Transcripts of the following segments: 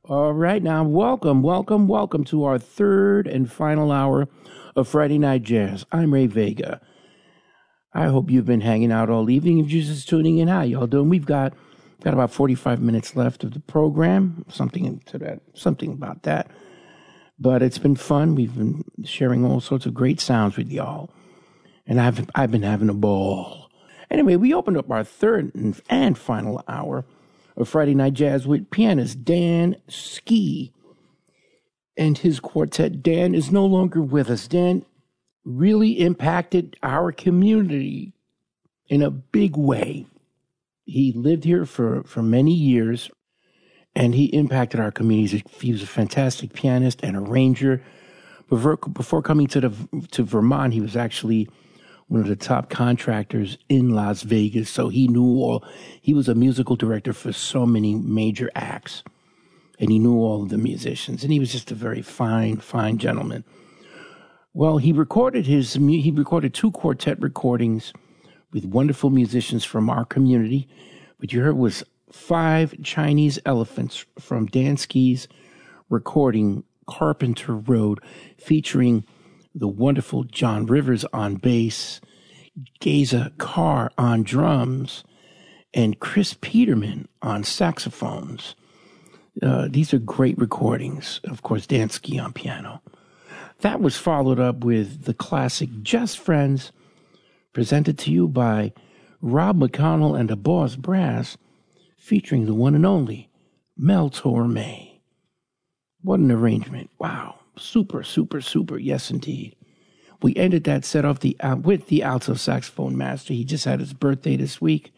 All right, now welcome to our third and final hour of Friday Night Jazz. I'm Ray Vega. I hope you've been hanging out all evening. If you're just tuning in, how y'all doing? We've got about 45 minutes left of the program, something about that. But it's been fun. We've been sharing all sorts of great sounds with y'all, and I've been having a ball. Anyway, we opened up our third and final hour of Friday Night Jazz with pianist Dan Ski and his quartet. Dan is no longer with us. Dan really impacted our community in a big way. He lived here for many years, and he impacted our community. He was a fantastic pianist and arranger. Before coming to Vermont, he was actually one of the top contractors in Las Vegas. So he was a musical director for so many major acts, and he knew all of the musicians, and he was just a very fine gentleman. Well, he recorded two quartet recordings with wonderful musicians from our community. What you heard was 5 Chinese Elephants from Dan Ski's recording, Carpenter Road, featuring the wonderful John Rivers on bass, Geza Carr on drums, and Chris Peterman on saxophones. These are great recordings. Of course, Dan Ski on piano. That was followed up with the classic Just Friends, presented to you by Rob McConnell and the Boss Brass, featuring the one and only Mel Torme. What an arrangement. Wow. Super. Yes, indeed. We ended that set off with the alto saxophone master. He just had his birthday this week.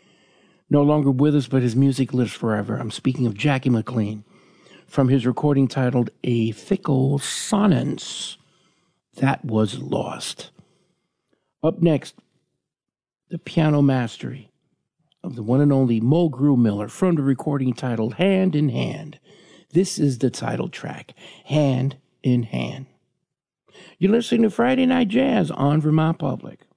No longer with us, but his music lives forever. I'm speaking of Jackie McLean from his recording titled A Fickle Sonance. That was lost. Up next, the piano mastery of the one and only Mulgrew Miller from the recording titled Hand in Hand. This is the title track, Hand in Hand. You're listening to Friday Night Jazz on Vermont Public.